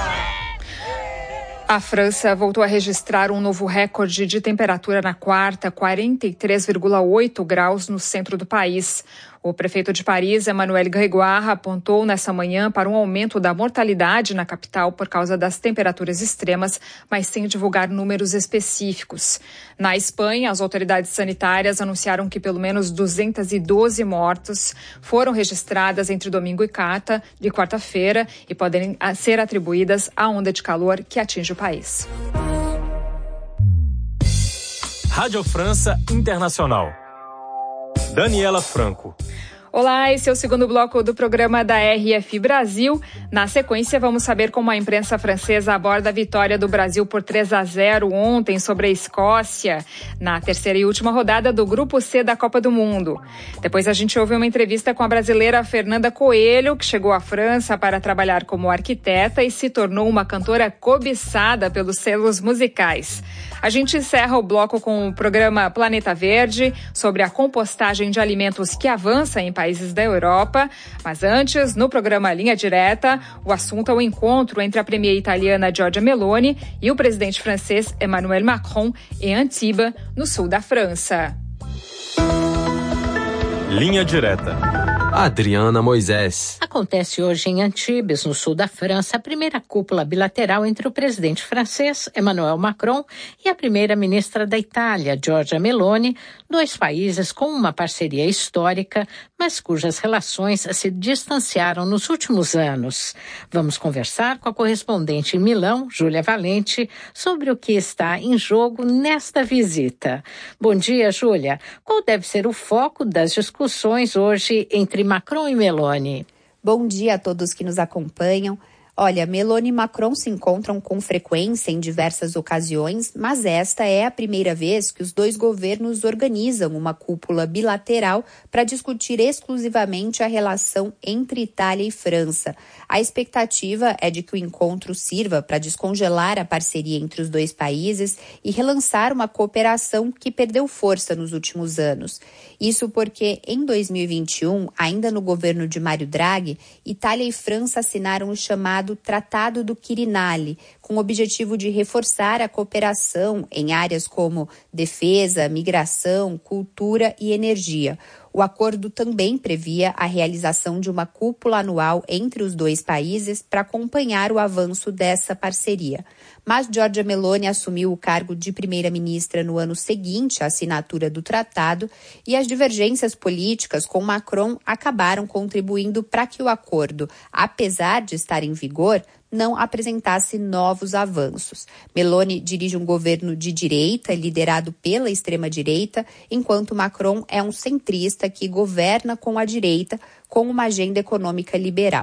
A França voltou a registrar um novo recorde de temperatura na quarta, 43,8 graus no centro do país. O prefeito de Paris, Emmanuel Grégoire, apontou nessa manhã para um aumento da mortalidade na capital por causa das temperaturas extremas, mas sem divulgar números específicos. Na Espanha, as autoridades sanitárias anunciaram que pelo menos 212 mortes foram registradas entre domingo e quarta-feira e podem ser atribuídas à onda de calor que atinge o país.
Rádio França Internacional. Daniela Franco.
Olá, esse é o segundo bloco do programa da RFI Brasil. Na sequência, vamos saber como a imprensa francesa aborda a vitória do Brasil por 3-0 ontem sobre a Escócia, na terceira e última rodada do Grupo C da Copa do Mundo. Depois a gente ouve uma entrevista com a brasileira Fernanda Coelho, que chegou à França para trabalhar como arquiteta e se tornou uma cantora cobiçada pelos selos musicais. A gente encerra o bloco com o programa Planeta Verde, sobre a compostagem de alimentos que avança em países da Europa. Mas antes, no programa Linha Direta, o assunto é o encontro entre a premier italiana Giorgia Meloni e o presidente francês Emmanuel Macron em Antibes, no sul da França.
Linha Direta. Adriana Moisés.
Acontece hoje em Antibes, no sul da França, a primeira cúpula bilateral entre o presidente francês, Emmanuel Macron, e a primeira-ministra da Itália, Giorgia Meloni, dois países com uma parceria histórica, mas cujas relações se distanciaram nos últimos anos. Vamos conversar com a correspondente em Milão, Júlia Valente, sobre o que está em jogo nesta visita. Bom dia, Júlia. Qual deve ser o foco das discussões hoje entre Macron e Meloni?
Bom dia a todos que nos acompanham. Olha, Meloni e Macron se encontram com frequência em diversas ocasiões, mas esta é a primeira vez que os dois governos organizam uma cúpula bilateral para discutir exclusivamente a relação entre Itália e França. A expectativa é de que o encontro sirva para descongelar a parceria entre os dois países e relançar uma cooperação que perdeu força nos últimos anos. Isso porque, em 2021, ainda no governo de Mário Draghi, Itália e França assinaram o chamado Tratado do Quirinale, com o objetivo de reforçar a cooperação em áreas como defesa, migração, cultura e energia. O acordo também previa a realização de uma cúpula anual entre os dois países para acompanhar o avanço dessa parceria. Mas Giorgia Meloni assumiu o cargo de primeira-ministra no ano seguinte à assinatura do tratado e as divergências políticas com Macron acabaram contribuindo para que o acordo, apesar de estar em vigor, não apresentasse novos avanços. Meloni dirige um governo de direita, liderado pela extrema-direita, enquanto Macron é um centrista que governa com a direita, com uma agenda econômica liberal.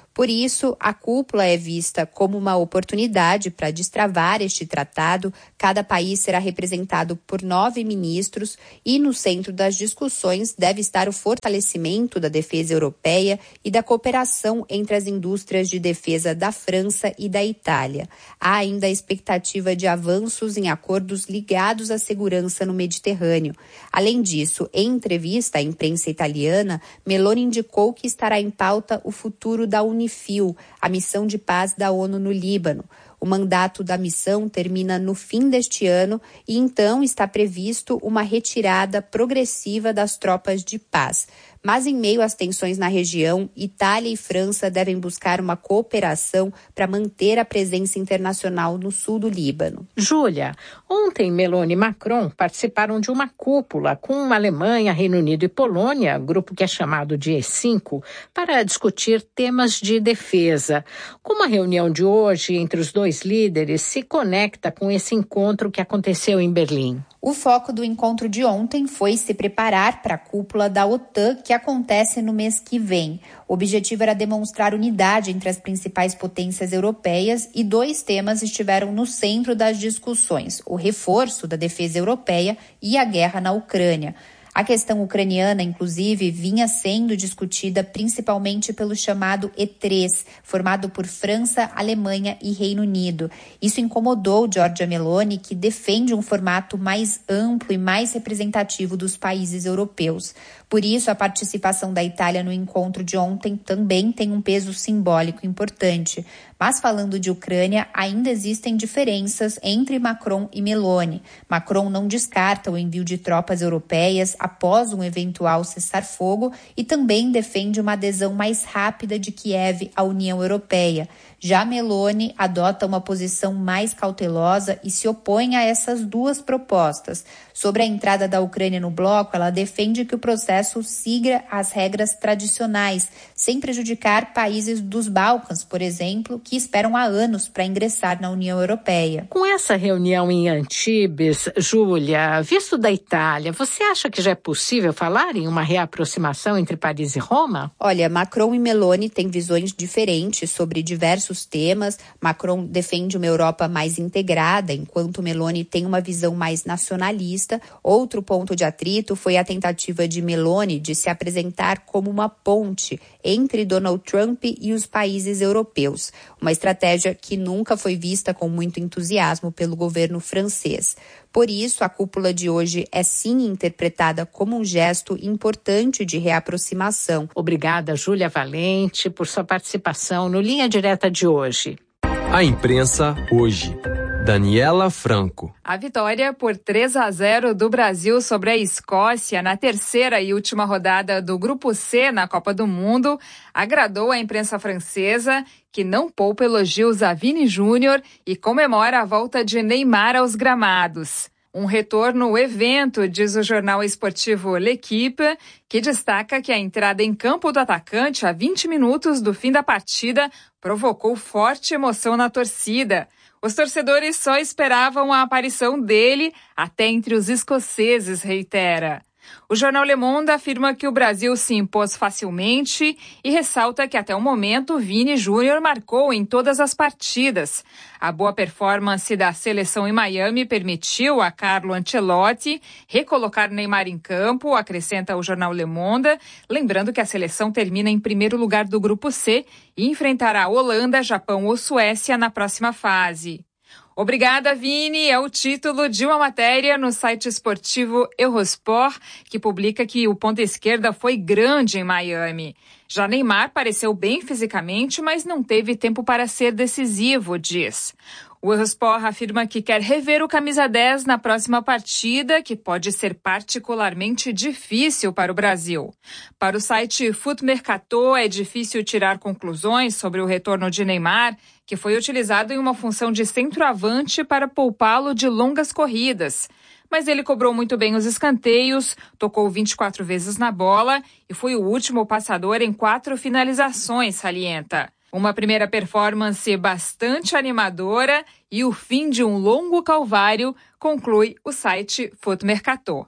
Por isso, a cúpula é vista como uma oportunidade para destravar este tratado. Cada país será representado por 9 ministros e no centro das discussões deve estar o fortalecimento da defesa europeia e da cooperação entre as indústrias de defesa da França e da Itália. Há ainda a expectativa de avanços em acordos ligados à segurança no Mediterrâneo. Além disso, em entrevista à imprensa italiana, Meloni indicou que estará em pauta o futuro da UNIFIL, a missão de paz da ONU no Líbano. O mandato da missão termina no fim deste ano e então está previsto uma retirada progressiva das tropas de paz. Mas em meio às tensões na região, Itália e França devem buscar uma cooperação para manter a presença internacional no sul do Líbano.
Júlia, ontem Meloni e Macron participaram de uma cúpula com Alemanha, Reino Unido e Polônia, grupo que é chamado de E5, para discutir temas de defesa. Como a reunião de hoje entre os dois líderes se conecta com esse encontro que aconteceu em Berlim?
O foco do encontro de ontem foi se preparar para a cúpula da OTAN, que acontece no mês que vem. O objetivo era demonstrar unidade entre as principais potências europeias e 2 temas estiveram no centro das discussões: o reforço da defesa europeia e a guerra na Ucrânia. A questão ucraniana, inclusive, vinha sendo discutida principalmente pelo chamado E3, formado por França, Alemanha e Reino Unido. Isso incomodou Giorgia Meloni, que defende um formato mais amplo e mais representativo dos países europeus. Por isso, a participação da Itália no encontro de ontem também tem um peso simbólico importante. Mas falando de Ucrânia, ainda existem diferenças entre Macron e Meloni. Macron não descarta o envio de tropas europeias após um eventual cessar-fogo e também defende uma adesão mais rápida de Kiev à União Europeia. Já Meloni adota uma posição mais cautelosa e se opõe a essas 2 propostas. Sobre a entrada da Ucrânia no bloco, ela defende que o processo siga as regras tradicionais, sem prejudicar países dos Balcãs, por exemplo, que esperam há anos para ingressar na União Europeia.
Com essa reunião em Antibes, Júlia, visto da Itália, você acha que já é possível falar em uma reaproximação entre Paris e Roma?
Olha, Macron e Meloni têm visões diferentes sobre diversos temas. Macron defende uma Europa mais integrada, enquanto Meloni tem uma visão mais nacionalista. Outro ponto de atrito foi a tentativa de Meloni de se apresentar como uma ponte entre Donald Trump e os países europeus, uma estratégia que nunca foi vista com muito entusiasmo pelo governo francês. Por isso, a cúpula de hoje é sim interpretada como um gesto importante de reaproximação.
Obrigada, Júlia Valente, por sua participação no Linha Direta de hoje.
A imprensa hoje. Daniela Franco.
A vitória por 3-0 do Brasil sobre a Escócia na terceira e última rodada do Grupo C na Copa do Mundo agradou a imprensa francesa, que não poupa elogios a Vini Júnior e comemora a volta de Neymar aos gramados. Um retorno evento, diz o jornal esportivo L'Équipe, que destaca que a entrada em campo do atacante a 20 minutos do fim da partida provocou forte emoção na torcida. Os torcedores só esperavam a aparição dele até entre os escoceses, reitera. O jornal Le Monde afirma que o Brasil se impôs facilmente e ressalta que até o momento Vini Júnior marcou em todas as partidas. A boa performance da seleção em Miami permitiu a Carlo Ancelotti recolocar Neymar em campo, acrescenta o jornal Le Monde, lembrando que a seleção termina em primeiro lugar do Grupo C e enfrentará Holanda, Japão ou Suécia na próxima fase. Obrigada, Vini, é o título de uma matéria no site esportivo Eurosport, que publica que o ponta esquerda foi grande em Miami. Já Neymar pareceu bem fisicamente, mas não teve tempo para ser decisivo, diz. O Eurosport afirma que quer rever o camisa 10 na próxima partida, que pode ser particularmente difícil para o Brasil. Para o site Foot Mercato, é difícil tirar conclusões sobre o retorno de Neymar, que foi utilizado em uma função de centroavante para poupá-lo de longas corridas. Mas ele cobrou muito bem os escanteios, tocou 24 vezes na bola e foi o último passador em 4 finalizações, salienta. Uma primeira performance bastante animadora e o fim de um longo calvário, conclui o site Foot Mercato.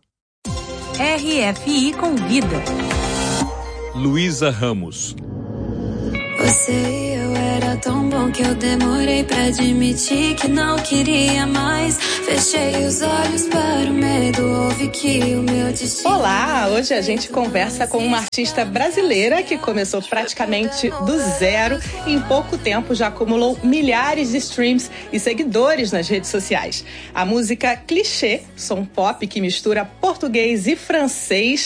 RFI Convida.
Luísa Ramos.
Você e eu era tão bom que eu demorei pra admitir que não queria mais. Fechei os olhos para o medo, ouvi que o meu destino...
Olá, hoje a gente conversa com uma artista brasileira que começou praticamente do zero e em pouco tempo já acumulou milhares de streams e seguidores nas redes sociais. A música Clichê, som pop que mistura português e francês,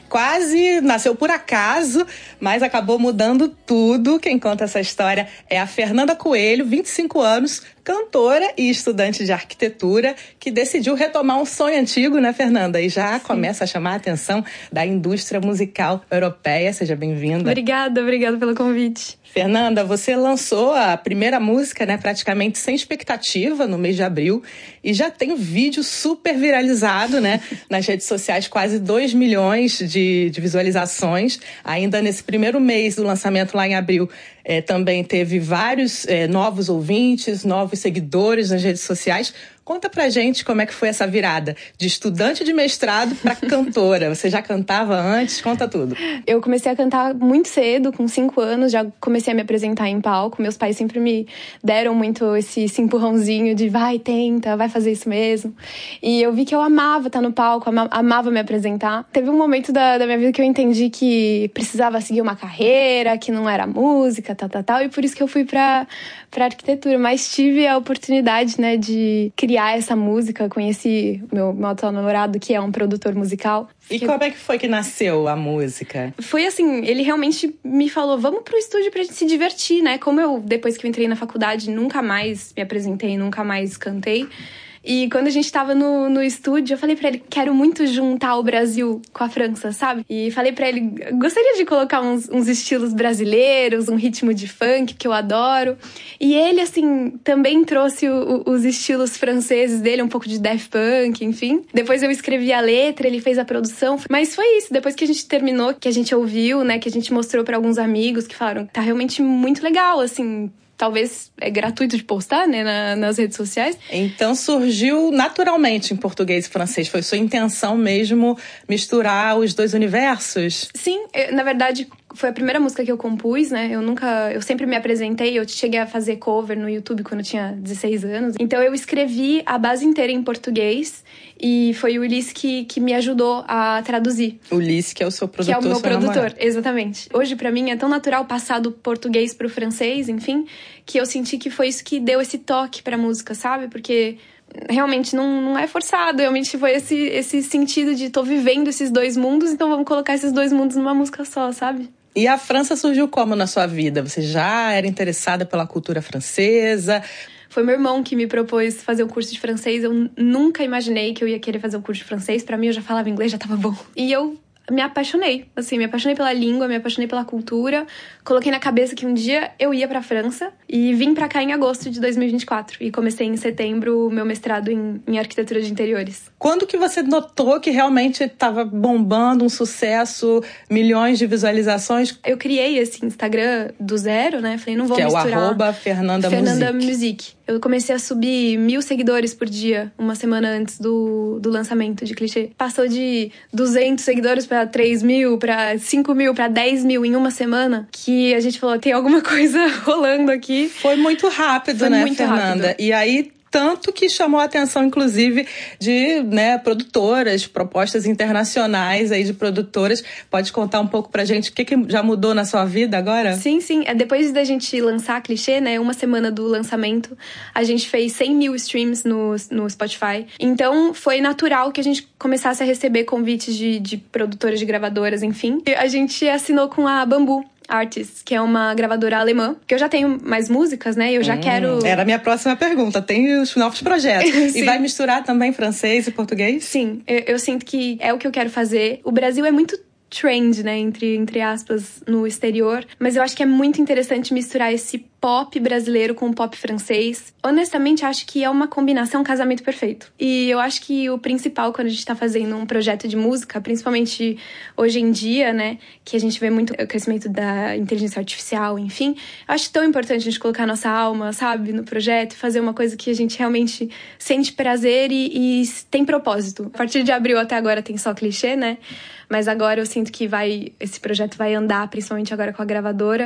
quase nasceu por acaso, mas acabou mudando tudo. Quem conta essa história é a Fernanda Coelho, 25 anos, cantora e estudante de arquitetura, que decidiu retomar um sonho antigo, né, Fernanda? E já começa a chamar a atenção da indústria musical europeia. Seja bem-vinda.
Obrigada pelo convite.
Fernanda, você lançou a primeira música, né, praticamente sem expectativa, no mês de abril, e já tem um vídeo super viralizado, né, nas redes sociais, quase 2 milhões de visualizações. Ainda nesse primeiro mês do lançamento, lá em abril, também teve vários novos ouvintes, novos seguidores nas redes sociais. Conta pra gente como é que foi essa virada de estudante de mestrado pra cantora. Você já cantava antes? Conta tudo.
Eu comecei a cantar muito cedo, com 5 anos, já comecei a me apresentar em palco. Meus pais sempre me deram muito esse empurrãozinho de vai, tenta, vai fazer isso mesmo. E eu vi que eu amava estar no palco, amava me apresentar. Teve um momento da minha vida que eu entendi que precisava seguir uma carreira, que não era música, tal, e por isso que eu fui pra arquitetura. Mas tive a oportunidade, né, de criar essa música, conheci meu atual namorado, que é um produtor musical.
E como é que foi que nasceu a música?
Foi assim, ele realmente me falou, vamos pro estúdio pra gente se divertir, né? Como eu, depois que eu entrei na faculdade, nunca mais me apresentei, nunca mais cantei. E quando a gente tava no estúdio, eu falei pra ele, quero muito juntar o Brasil com a França, sabe? E falei pra ele, gostaria de colocar uns estilos brasileiros, um ritmo de funk, que eu adoro. E ele, assim, também trouxe os estilos franceses dele, um pouco de Daft Punk, enfim. Depois eu escrevi a letra, ele fez a produção. Mas foi isso, depois que a gente terminou, que a gente ouviu, né, que a gente mostrou pra alguns amigos que falaram, tá realmente muito legal, assim... Talvez é gratuito de postar, né, nas redes sociais.
Então surgiu naturalmente em português e francês. Foi sua intenção mesmo misturar os dois universos?
Sim, na verdade... Foi a primeira música que eu compus, né? Eu sempre me apresentei, eu cheguei a fazer cover no YouTube quando eu tinha 16 anos. Então eu escrevi a base inteira em português e foi o Ulisses que me ajudou a traduzir.
O Ulisses, que é o seu produtor.
Que é o meu produtor, exatamente. Hoje, pra mim, é tão natural passar do português pro francês, enfim, que eu senti que foi isso que deu esse toque pra música, sabe? Porque... realmente não é forçado, realmente foi esse sentido de tô vivendo esses dois mundos, então vamos colocar esses dois mundos numa música só, sabe?
E a França surgiu como na sua vida? Você já era interessada pela cultura francesa?
Foi meu irmão que me propôs fazer um curso de francês, eu nunca imaginei que eu ia querer fazer um curso de francês, pra mim eu já falava inglês, já tava bom. E eu me apaixonei, assim, me apaixonei pela língua, me apaixonei pela cultura. Coloquei na cabeça que um dia eu ia pra França e vim pra cá em agosto de 2024. E comecei em setembro o meu mestrado em arquitetura de interiores.
Quando que você notou que realmente estava bombando, um sucesso, milhões de visualizações?
Eu criei esse Instagram do zero, né? Falei, não vou
que
misturar.
Que é o @Fernanda
Music. Eu comecei a subir 1.000 seguidores por dia, uma semana antes do lançamento de Clichê. Passou de 200 seguidores pra 3.000, pra 5.000, pra 10.000 em uma semana, que a gente falou, tem alguma coisa rolando aqui.
Foi muito rápido,
Foi
né,
muito
Fernanda?
rápido.
E aí... tanto que chamou a atenção, inclusive, de produtoras, propostas internacionais aí de produtoras. Pode contar um pouco pra gente o que já mudou na sua vida agora?
Sim. Depois da gente lançar a Clichê, né, uma semana do lançamento, a gente fez 100.000 streams no Spotify. Então, foi natural que a gente começasse a receber convites de produtoras, de gravadoras, enfim. E a gente assinou com a Bamboo Artists, que é uma gravadora alemã, que eu já tenho mais músicas, né? Eu já quero...
Era a minha próxima pergunta. Tem os novos projetos. E vai misturar também francês e português?
Sim, eu sinto que é o que eu quero fazer. O Brasil é muito trend, né, entre aspas, no exterior. Mas eu acho que é muito interessante misturar esse pop brasileiro com o pop francês. Honestamente, acho que é uma combinação, um casamento perfeito. E eu acho que o principal quando a gente tá fazendo um projeto de música, principalmente hoje em dia, né, que a gente vê muito o crescimento da inteligência artificial, enfim, eu acho tão importante a gente colocar a nossa alma, sabe, no projeto, fazer uma coisa que a gente realmente sente prazer e tem propósito. A partir de abril até agora tem só Clichê, né? Mas agora eu sinto que esse projeto vai andar, principalmente agora com a gravadora,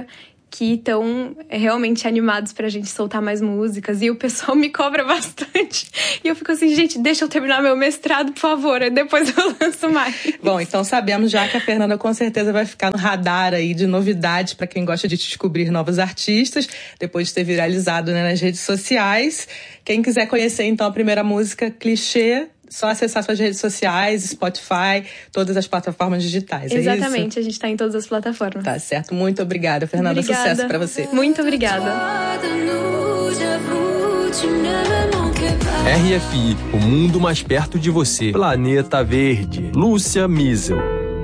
que estão realmente animados pra gente soltar mais músicas. E o pessoal me cobra bastante. E eu fico assim, gente, deixa eu terminar meu mestrado, por favor. Aí depois eu lanço mais.
Bom, então sabemos já que a Fernanda com certeza vai ficar no radar aí de novidades para quem gosta de descobrir novos artistas, depois de ter viralizado, né, nas redes sociais. Quem quiser conhecer, então, a primeira música, Clichê, só acessar suas redes sociais, Spotify, todas as plataformas digitais.
Exatamente,
é isso?
A gente está em todas as plataformas.
Tá certo, muito obrigada, Fernanda.
Obrigada.
Sucesso pra você.
Muito obrigada.
RFI, o mundo mais perto de você. Planeta Verde. Lúcia Miesel.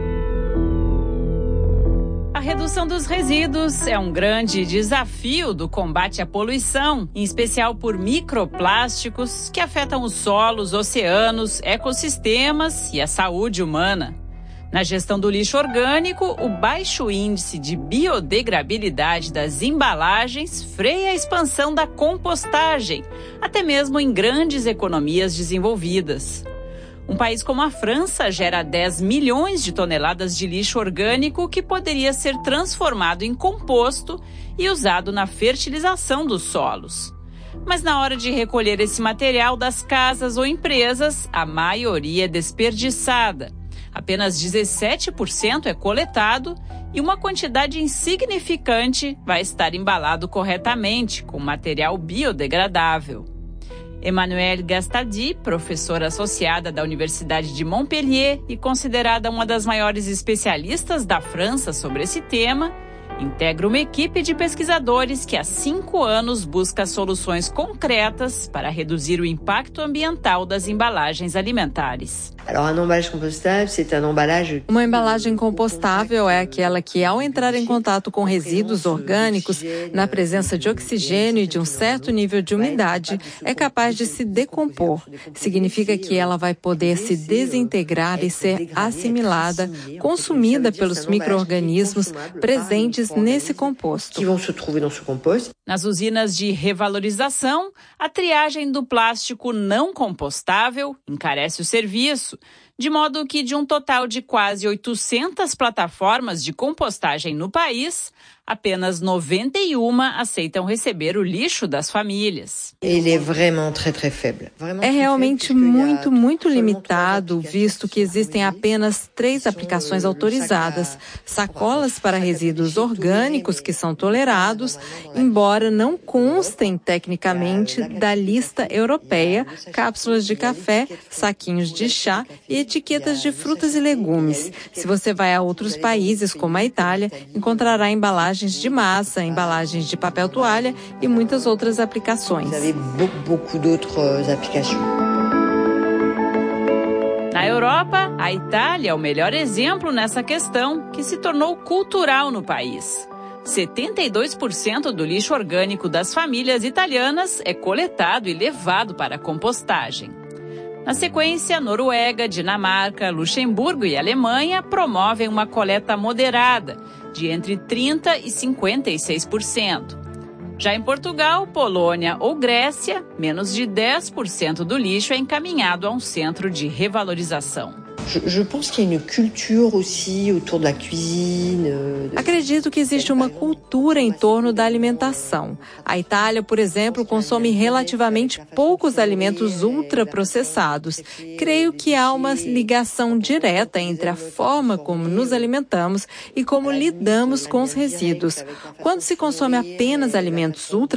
A redução dos resíduos é um grande desafio do combate à poluição, em especial por microplásticos que afetam os solos, oceanos, ecossistemas e a saúde humana. Na gestão do lixo orgânico, o baixo índice de biodegradabilidade das embalagens freia a expansão da compostagem, até mesmo em grandes economias desenvolvidas. Um país como a França gera 10 milhões de toneladas de lixo orgânico que poderia ser transformado em composto e usado na fertilização dos solos. Mas na hora de recolher esse material das casas ou empresas, a maioria é desperdiçada. Apenas 17% é coletado e uma quantidade insignificante vai estar embalado corretamente com material biodegradável. Emmanuelle Gastaldi, professora associada da Universidade de Montpellier e considerada uma das maiores especialistas da França sobre esse tema, integra uma equipe de pesquisadores que há 5 anos busca soluções concretas para reduzir o impacto ambiental das embalagens alimentares.
Uma embalagem compostável é aquela que, ao entrar em contato com resíduos orgânicos, na presença de oxigênio e de um certo nível de umidade, é capaz de se decompor. Significa que ela vai poder se desintegrar e ser assimilada, consumida pelos micro-organismos presentes nesse composto.
Nas usinas de revalorização, a triagem do plástico não compostável encarece o serviço, de modo que de um total de quase 800 plataformas de compostagem no país, apenas 91 aceitam receber o lixo das famílias.
É realmente muito limitado, visto que existem apenas 3 aplicações autorizadas. Sacolas para resíduos orgânicos que são tolerados, embora não constem tecnicamente da lista europeia, cápsulas de café, saquinhos de chá e etiquetas de frutas e legumes. Se você vai a outros países, como a Itália, encontrará embalagens de massa, embalagens de papel toalha e muitas outras aplicações.
Na Europa, a Itália é o melhor exemplo nessa questão, que se tornou cultural no país. 72% do lixo orgânico das famílias italianas é coletado e levado para a compostagem. Na sequência, Noruega, Dinamarca, Luxemburgo e Alemanha promovem uma coleta moderada, de entre 30% e 56%. Já em Portugal, Polônia ou Grécia, menos de 10% do lixo é encaminhado a um centro de revalorização.
Acredito que existe uma cultura em torno da alimentação. A Itália, por exemplo, consome relativamente poucos alimentos ultraprocessados. Creio que há uma ligação direta entre a forma como nos alimentamos e como lidamos com os resíduos. Quando se consome apenas alimentos ultraprocessados,